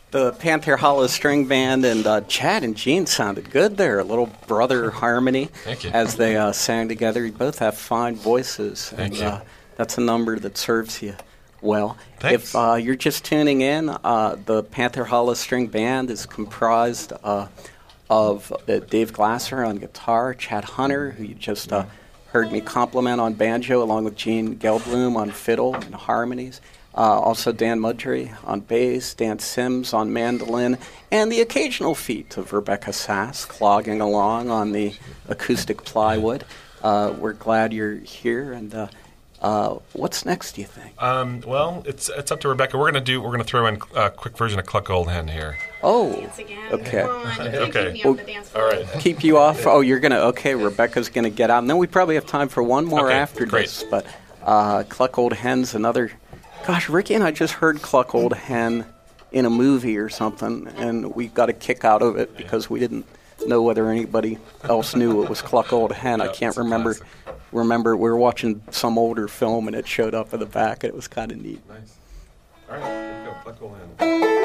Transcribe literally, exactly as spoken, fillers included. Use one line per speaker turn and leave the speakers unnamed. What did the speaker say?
the Panther Hollow String Band, and uh, Chad and Gene sounded good there. A little brother harmony
Thank you.
as they uh, sang together. You both have fine voices.
Thank
and,
you.
Uh, that's a number that serves you well.
Thanks.
If uh, you're just tuning in, uh, the Panther Hollow String Band is comprised uh, of uh, Dave Glasser on guitar, Chad Hunter, who you just uh, heard me compliment on banjo, along with Gene Gelblum on fiddle and harmonies. Uh, also Dan Mudry on bass, Dan Sims on mandolin, and the occasional feat of Rebecca Sass clogging along on the acoustic plywood. Uh, we're glad you're here, and uh, uh, what's next, do you think?
Um, well, it's it's up to Rebecca. We're gonna do. We're gonna throw in a quick version of Cluck Old Hen here.
Oh,
Dance again.
okay.
Come on, you can't
Okay.
keep me off the dance floor.
All right.
Keep you off? Oh, you're going to, okay, Rebecca's going to get out. And then we probably have time for one more
Okay,
after
great.
this. But uh, Cluck Old Hen's another, gosh, Ricky and I just heard Cluck Old Hen in a movie or something, and we got a kick out of it because we didn't know whether anybody else knew it was Cluck Old Hen. I
Yeah,
can't
it's a
remember.
classic.
Remember, we were watching some older film, and it showed up in the back, and it was kind of neat.
Nice. All right, here we go. Cluck Old Hen.